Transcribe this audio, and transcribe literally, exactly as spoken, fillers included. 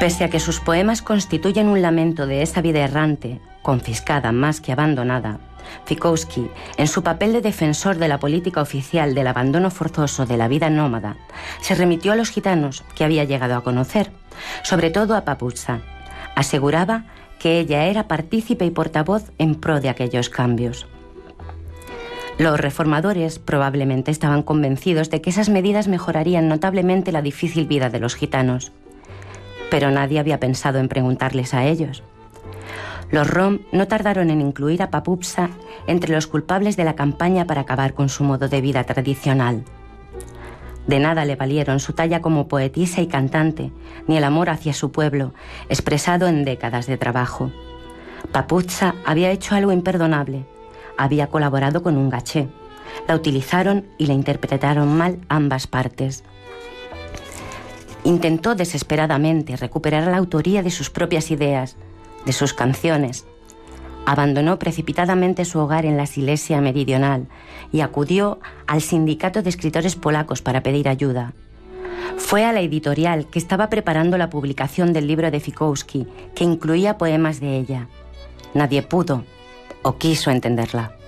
Pese a que sus poemas constituyen un lamento de esa vida errante, confiscada más que abandonada, Fikowski, en su papel de defensor de la política oficial del abandono forzoso de la vida nómada, se remitió a los gitanos que había llegado a conocer, sobre todo a Papuzza. Aseguraba que ella era partícipe y portavoz en pro de aquellos cambios. Los reformadores probablemente estaban convencidos de que esas medidas mejorarían notablemente la difícil vida de los gitanos, pero nadie había pensado en preguntarles a ellos. Los Rom no tardaron en incluir a Papuzza entre los culpables de la campaña para acabar con su modo de vida tradicional. De nada le valieron su talla como poetisa y cantante, ni el amor hacia su pueblo, expresado en décadas de trabajo. Papuzza había hecho algo imperdonable. Había colaborado con un gaché. La utilizaron y la interpretaron mal ambas partes. Intentó desesperadamente recuperar la autoría de sus propias ideas, de sus canciones. Abandonó precipitadamente su hogar en la Silesia meridional y acudió al sindicato de escritores polacos para pedir ayuda. Fue a la editorial que estaba preparando la publicación del libro de Fikowski, que incluía poemas de ella. Nadie pudo o quiso entenderla.